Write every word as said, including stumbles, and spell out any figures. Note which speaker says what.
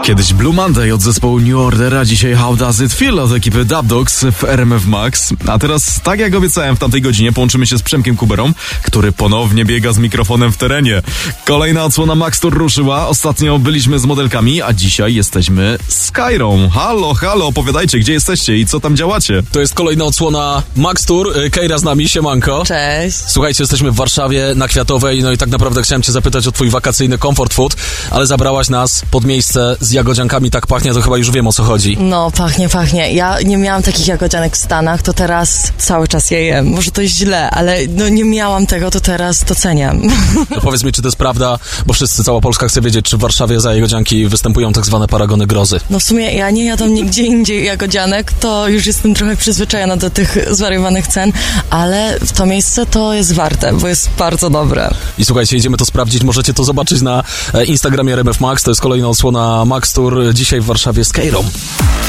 Speaker 1: Kiedyś Blue Monday od zespołu New Order, a dzisiaj How Does It Feel od ekipy Dub Dogs w R M F Max. A teraz, tak jak obiecałem w tamtej godzinie, połączymy się z Przemkiem Kuberą, który ponownie biega z mikrofonem w terenie. Kolejna odsłona Max Tour ruszyła. Ostatnio byliśmy z modelkami, a dzisiaj jesteśmy z Kairą. Halo, halo, opowiadajcie, gdzie jesteście i co tam działacie?
Speaker 2: To jest kolejna odsłona Max Tour. Kaira z nami, siemanko.
Speaker 3: Cześć.
Speaker 2: Słuchajcie, jesteśmy w Warszawie na Kwiatowej, no i tak naprawdę chciałem cię zapytać o twój wakacyjny comfort food, ale zabrałaś nas pod miejsce z jagodziankami, tak pachnie, to chyba już wiem, o co chodzi.
Speaker 3: No, pachnie, pachnie. Ja nie miałam takich jagodzianek w Stanach, to teraz cały czas je jem. Może to jest źle, ale no nie miałam tego, to teraz doceniam.
Speaker 2: No powiedz mi, czy to jest prawda, bo wszyscy, cała Polska chce wiedzieć, czy w Warszawie za jagodzianki występują tak zwane paragony grozy.
Speaker 3: No w sumie ja nie jadam nigdzie indziej jagodzianek, to już jestem trochę przyzwyczajona do tych zwariowanych cen, ale w to miejsce to jest warte, bo jest bardzo dobre.
Speaker 2: I słuchajcie, idziemy to sprawdzić, możecie to zobaczyć na Instagramie R M F Max, to jest kolejna odsłona Max Tour, dzisiaj w Warszawie z Kairą.